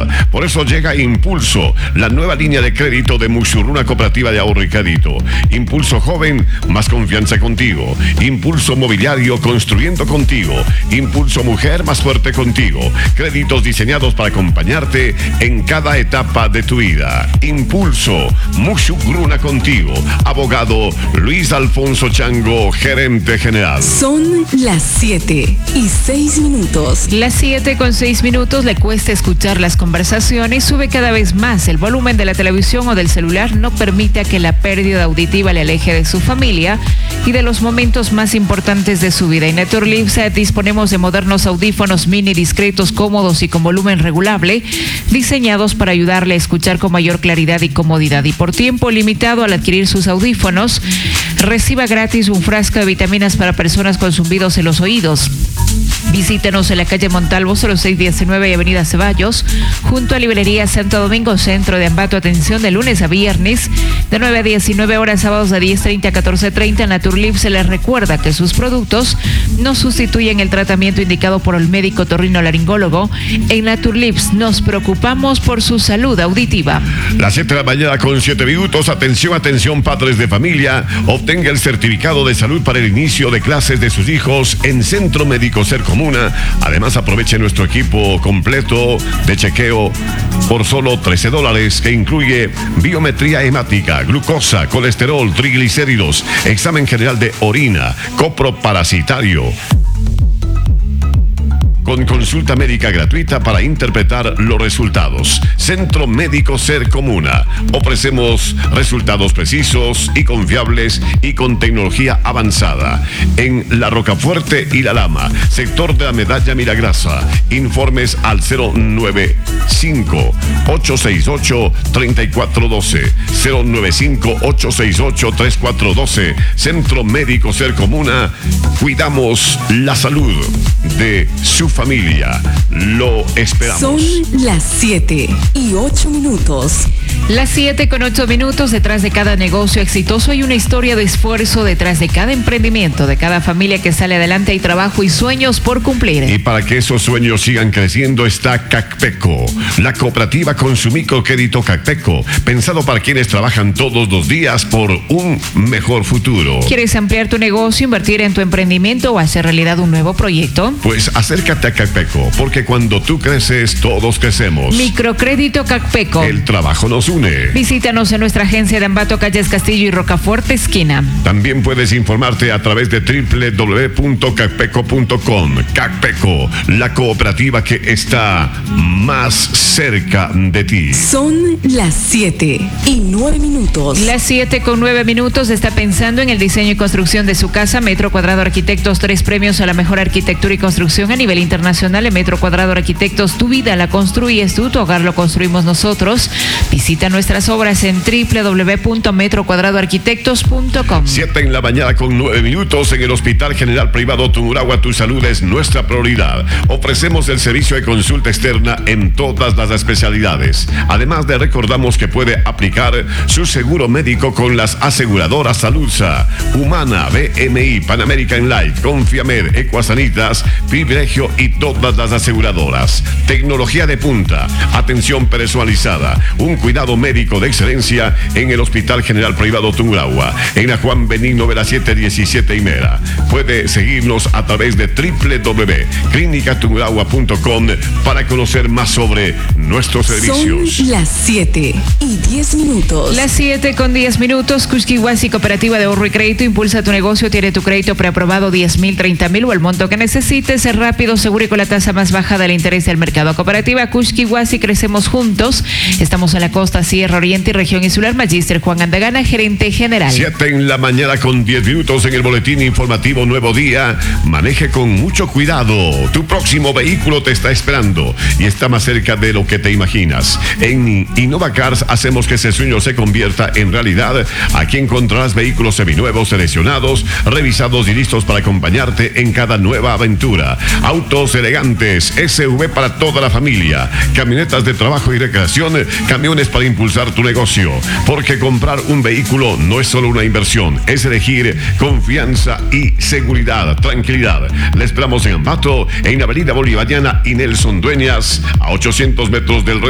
tranquilidad. Por eso llega Impulso, la nueva línea de crédito de Muxurruna Cooperativa de Ahorro y Crédito. Impulso Joven, más confianza contigo. Impulso Mobiliario, construyendo contigo. Impulso Mujer, más fuerte contigo. Créditos diseñados para acompañarte en cada etapa de tu vida. Impulso, Muxurruna contigo. Abogado Luis Alfonso Chango, gerente general. Son las 7:06. Las 7:06. Le cuesta escuchar las conversaciones. Sube cada vez más el volumen de la televisión o del celular. No permita que la pérdida auditiva le aleje de su familia y de los momentos más importantes de su vida. En Naturlips disponemos de modernos audífonos mini discretos, cómodos y con volumen regulable, diseñados para ayudarle a escuchar con mayor claridad y comodidad. Y por tiempo limitado, al adquirir sus audífonos, reciba gratis un frasco de vitaminas para personas con zumbidos en los oídos. Visítenos en la calle Montalvo 0619 y Avenida Ceballos, junto a Librería Santo Domingo, centro de Ambato. Atención de lunes a viernes, de 9 a 19 horas, sábados de 10:30 a 14:30. Naturlips se les recuerda que sus productos no sustituyen el tratamiento indicado por el médico otorrinolaringólogo. En Naturlips nos preocupamos por su salud auditiva. Las 7:07. Atención, atención, padres de familia. Obtenga el certificado de salud para el inicio de clases de sus hijos en Centro Médico Sercomuna. Además, aproveche nuestro equipo completo de chequeo por solo $13, que incluye biometría hemática, glucosa, colesterol, triglicéridos, examen general de orina, coproparasitario, con consulta médica gratuita para interpretar los resultados. Centro Médico Sercomuna. Ofrecemos resultados precisos y confiables y con tecnología avanzada. En La Rocafuerte y La Lama, sector de la Medalla Miragrasa. Informes al 095-868-3412. 095-868-3412. Centro Médico Sercomuna. Cuidamos la salud de su familia. Lo esperamos. Son las 7:08. Las 7:08. Detrás de cada negocio exitoso hay una historia de esfuerzo. Detrás de cada emprendimiento, de cada familia que sale adelante, hay trabajo y sueños por cumplir. Y para que esos sueños sigan creciendo está Cacpeco, la cooperativa con su microcrédito Cacpeco, pensado para quienes trabajan todos los días por un mejor futuro. ¿Quieres ampliar tu negocio, invertir en tu emprendimiento o hacer realidad un nuevo proyecto? Pues acércate a Cacpeco, porque cuando tú creces, todos crecemos. Microcrédito Cacpeco. El trabajo nos une. Visítanos en nuestra agencia de Ambato, Calles Castillo y Rocafuerte, esquina. También puedes informarte a través de www.cacpeco.com. Cacpeco, la cooperativa que está más cerca de ti. Son las 7:09. Las 7:09. Está pensando en el diseño y construcción de su casa. Metro Cuadrado Arquitectos, 3 premios a la mejor arquitectura y construcción a nivel internacional. En Metro Cuadrado Arquitectos, tu vida la construyes tú, tu hogar lo construimos nosotros. Visita nuestras obras en www.metrocuadradoarquitectos.com. 7:09 en el Hospital General Privado Tungurahua. Tu salud es nuestra prioridad. Ofrecemos el servicio de consulta externa en todas las especialidades. Además, le recordamos que puede aplicar su seguro médico con las aseguradoras Saludsa, Humana, BMI, Pan American Life, Confiamed, Ecuasanitas, Privilegio y todas las aseguradoras. Tecnología de punta, atención personalizada, un cuidado médico de excelencia en el Hospital General Privado Tungurahua, en la Juan Benigno Vera 717 y Mera. Puede seguirnos a través de www.clinicatungurahua.com para conocer más sobre nuestros servicios. Son las 7:10. Las 7:10. Cusquihuasi Cooperativa de Ahorro y Crédito impulsa tu negocio. Tiene tu crédito preaprobado 10,000, 30,000 o el monto que necesites. Es rápido, seguro y con la tasa más baja del interés del mercado. Cooperativa Cusquihuasi, crecemos juntos. Estamos en la costa, Sierra Oriente y región insular. Magíster Juan Andagana, gerente general. 7:10 en el boletín informativo Nuevo Día. Maneje con mucho cuidado. Tu próximo vehículo te está esperando y está más cerca de lo que te imaginas. En Innova Cars hacemos que ese sueño se convierta en realidad. Aquí encontrarás vehículos seminuevos, seleccionados, revisados y listos para acompañarte en cada nueva aventura. Autos elegantes, SUV para toda la familia, camionetas de trabajo y recreación, camiones para impulsar tu negocio. Porque comprar un vehículo no es solo una inversión, es elegir confianza y seguridad, tranquilidad. Le esperamos en Ambato, en Avenida Bolivariana y Nelson Dueñas, a 800 metros del